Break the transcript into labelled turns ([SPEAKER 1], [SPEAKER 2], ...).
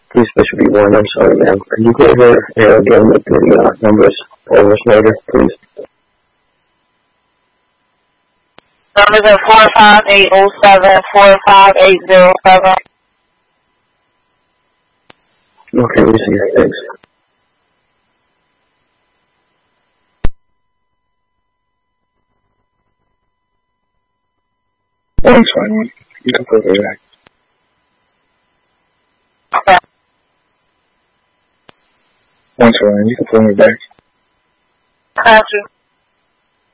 [SPEAKER 1] Please, Bishop B1, I'm sorry, ma'am. Could you go over again with the numbers for us later, please?
[SPEAKER 2] Numbers are 45807, 45807.
[SPEAKER 1] Okay, we see it. Thanks.
[SPEAKER 3] Oh, I'm fine. You can put it back.
[SPEAKER 2] Okay.
[SPEAKER 3] Once fine. You can put me back.
[SPEAKER 2] Got you.